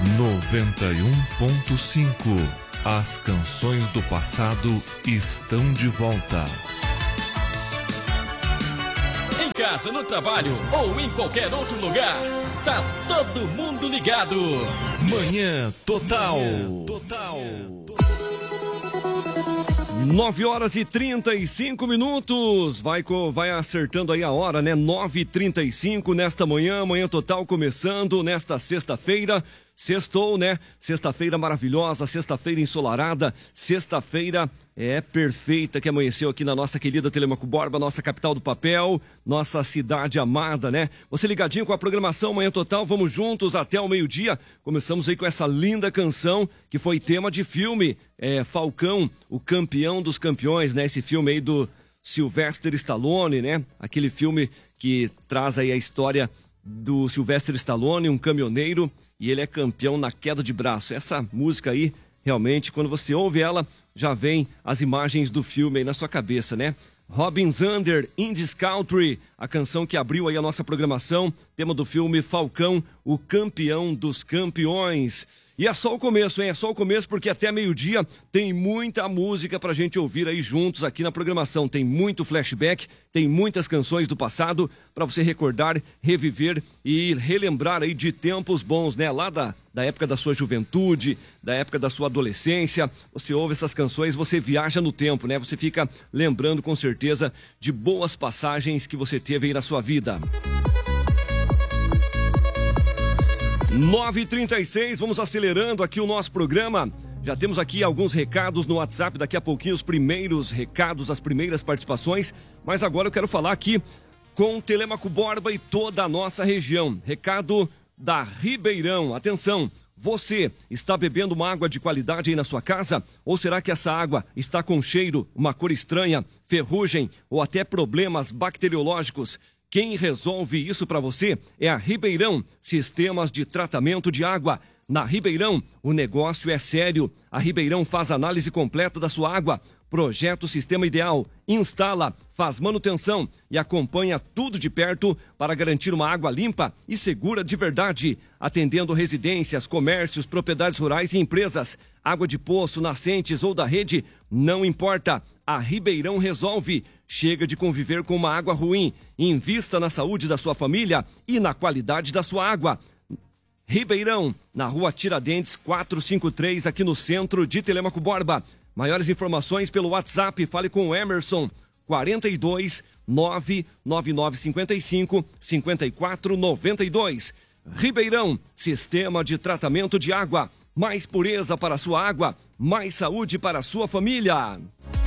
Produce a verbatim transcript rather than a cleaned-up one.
noventa e um ponto cinco. As canções do passado estão de volta. Em casa, no trabalho ou em qualquer outro lugar, tá todo mundo ligado. Manhã Total. Manhã Total. nove horas e trinta e cinco minutos. Vai, vai acertando aí a hora, né? nove e trinta e cinco nesta manhã. Manhã Total começando nesta sexta-feira. Sextou, né? Sexta-feira maravilhosa, sexta-feira ensolarada, sexta-feira é perfeita que amanheceu aqui na nossa querida Telemaco Borba, nossa capital do papel, nossa cidade amada, né? Você ligadinho com a programação Manhã Total, vamos juntos até o meio-dia. Começamos aí com essa linda canção que foi tema de filme, é, Falcão, o campeão dos campeões, né? Esse filme aí do Sylvester Stallone, né? Aquele filme que traz aí a história do Sylvester Stallone, um caminhoneiro, e ele é campeão na queda de braço. Essa música aí, realmente, quando você ouve ela, já vem as imagens do filme aí na sua cabeça, né? Robin Zander, In This Country, a canção que abriu aí a nossa programação, tema do filme Falcão, o campeão dos campeões. E é só o começo, hein? É só o começo, porque até meio-dia tem muita música pra gente ouvir aí juntos aqui na programação. Tem muito flashback, tem muitas canções do passado pra você recordar, reviver e relembrar aí de tempos bons, né? Lá da, da época da sua juventude, da época da sua adolescência. Você ouve essas canções, você viaja no tempo, né? Você fica lembrando com certeza de boas passagens que você teve aí na sua vida. nove e trinta e seis, vamos acelerando aqui o nosso programa. Já temos aqui alguns recados no WhatsApp, daqui a pouquinho os primeiros recados, as primeiras participações. Mas agora eu quero falar aqui com Telemaco Borba e toda a nossa região. Recado da Ribeirão. Atenção, você está bebendo uma água de qualidade aí na sua casa? Ou será que essa água está com cheiro, uma cor estranha, ferrugem ou até problemas bacteriológicos? Quem resolve isso para você é a Ribeirão Sistemas de Tratamento de Água. Na Ribeirão, o negócio é sério. A Ribeirão faz análise completa da sua água, projeta o sistema ideal, instala, faz manutenção e acompanha tudo de perto para garantir uma água limpa e segura de verdade, atendendo residências, comércios, propriedades rurais e empresas. Água de poço, nascentes ou da rede, não importa. A Ribeirão resolve. Chega de conviver com uma água ruim. Invista na saúde da sua família e na qualidade da sua água. Ribeirão, na rua Tiradentes quatrocentos e cinquenta e três, aqui no centro de Telemaco Borba. Maiores informações pelo WhatsApp, fale com o Emerson, quarenta e dois, nove nove nove cinquenta e cinco, cinquenta e quatro noventa e dois. Ribeirão, Sistema de Tratamento de Água. Mais pureza para a sua água, mais saúde para a sua família.